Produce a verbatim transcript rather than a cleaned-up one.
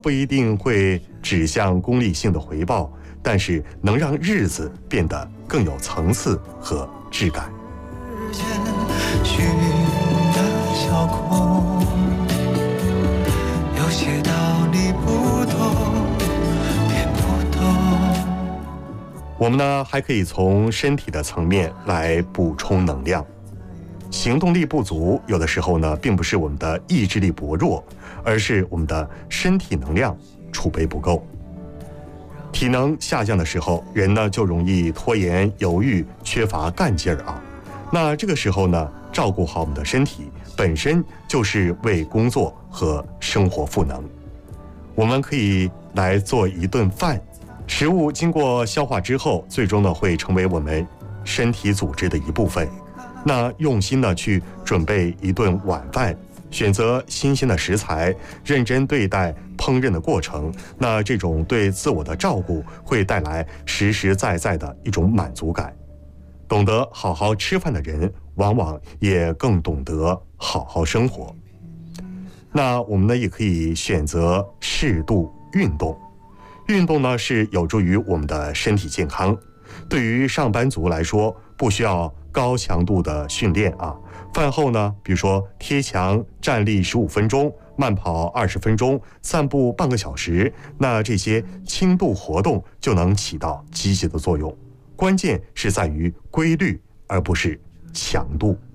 不一定会指向功利性的回报，但是能让日子变得更有层次和质感。 寻的小空，有些道理不懂，也不懂。 我们呢还可以从身体的层面来补充能量。行动力不足，有的时候呢，并不是我们的意志力薄弱，而是我们的身体能量储备不够。体能下降的时候，人呢就容易拖延、犹豫，缺乏干劲儿啊。那这个时候呢，照顾好我们的身体，本身就是为工作和生活赋能。我们可以来做一顿饭，食物经过消化之后，最终呢会成为我们身体组织的一部分。那用心的去准备一顿晚饭，选择新鲜的食材，认真对待烹饪的过程，那这种对自我的照顾会带来实实在在的一种满足感。懂得好好吃饭的人，往往也更懂得好好生活。那我们呢，也可以选择适度运动。运动呢，是有助于我们的身体健康。对于上班族来说，不需要高强度的训练啊。饭后呢，比如说贴墙站立十五分钟，慢跑二十分钟，散步半个小时，那这些轻度活动就能起到积极的作用。关键是在于规律，而不是强度。